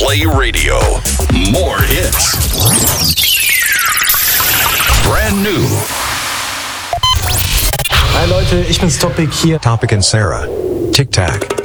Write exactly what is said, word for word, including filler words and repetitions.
Play Radio. More hits. Brand new. Hi Leute, ich bin's Topic hier. Topic and Sarah. Tic Tac.